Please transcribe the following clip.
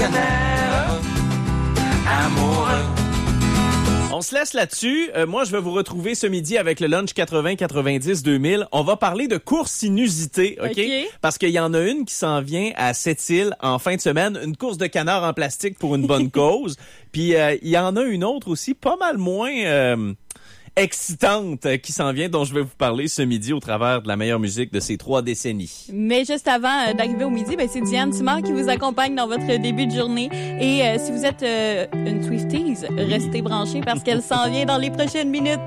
dictionnaire amoureux. On se laisse là-dessus. Moi, je vais vous retrouver ce midi avec le lunch 80, 90, 2000. On va parler de courses inusitées, OK? Parce qu'il y en a une qui s'en vient à Sept-Îles en fin de semaine. Une course de canard en plastique pour une bonne cause. Puis, il y en a une autre aussi, pas mal moins excitante, qui s'en vient, dont je vais vous parler ce midi au travers de la meilleure musique de ces 3 décennies. Mais juste avant d'arriver au midi, c'est Diane Simard qui vous accompagne dans votre début de journée. Et si vous êtes une Swifties, restez branchés parce qu'elle s'en vient dans les prochaines minutes.